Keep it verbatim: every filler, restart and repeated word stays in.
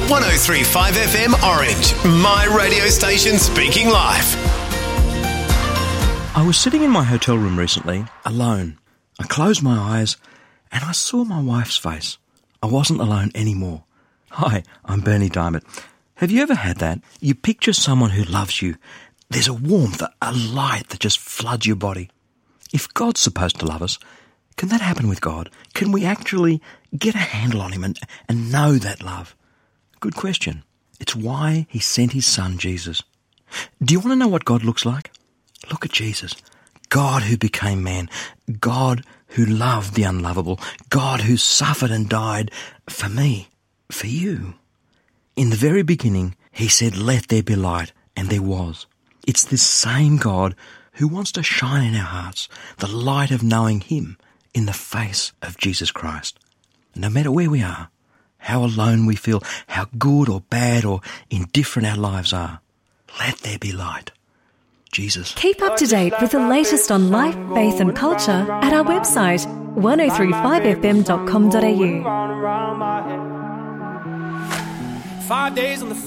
one oh three point five F M Orange, my radio station speaking life. I was sitting in my hotel room recently, alone. I closed my eyes and I saw my wife's face. I wasn't alone anymore. Hi, I'm Bernie Diamond. Have you ever had that? You picture someone who loves you. There's a warmth, a light that just floods your body. If God's supposed to love us, can that happen with God? Can we actually get a handle on him and, and know that love? Good question. It's why he sent his son, Jesus. Do you want to know what God looks like? Look at Jesus. God who became man. God who loved the unlovable. God who suffered and died for me, for you. In the very beginning, he said, "Let there be light," and there was. It's this same God who wants to shine in our hearts the light of knowing him in the face of Jesus Christ. No matter where we are, how alone we feel, how good or bad or indifferent our lives are, let there be light. Jesus. Keep up to date with the latest on life, faith and culture at our website, one oh three five f m dot com dot a u. Five days on the